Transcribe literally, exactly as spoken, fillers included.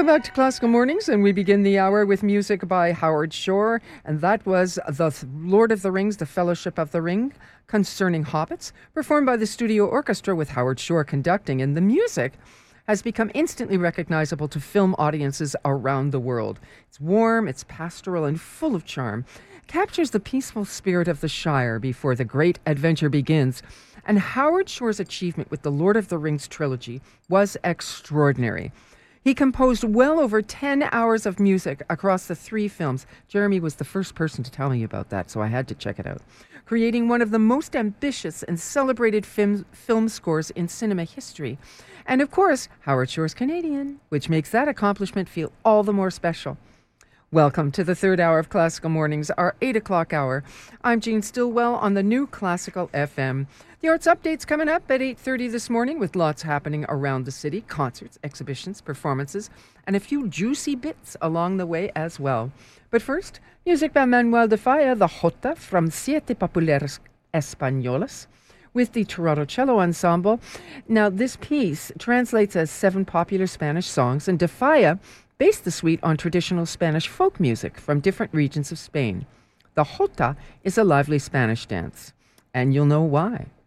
Welcome back to Classical Mornings, and we begin the hour with music by Howard Shore, and that was The Lord of the Rings, The Fellowship of the Ring, Concerning Hobbits, performed by the Studio Orchestra with Howard Shore conducting, and the music has become instantly recognizable to film audiences around the world. It's warm, it's pastoral, and full of charm. Captures the peaceful spirit of the Shire before the great adventure begins, and Howard Shore's achievement with the Lord of the Rings trilogy was extraordinary. He composed well over ten hours of music across the three films. Jeremy was the first person to tell me about that, so I had to check it out. Creating one of the most ambitious and celebrated film, film scores in cinema history. And of course, Howard Shore's Canadian, which makes that accomplishment feel all the more special. Welcome to the third hour of Classical Mornings, our eight o'clock hour. I'm Jean Stillwell on the new Classical F M. The Arts Update's coming up at eight thirty this morning with lots happening around the city, concerts, exhibitions, performances, and a few juicy bits along the way as well. But first, music by Manuel de Falla, the Jota from Siete Populares Españolas, with the Toronto Cello Ensemble. Now, this piece translates as seven popular Spanish songs, and de Falla based the suite on traditional Spanish folk music from different regions of Spain. The Jota is a lively Spanish dance, and you'll know why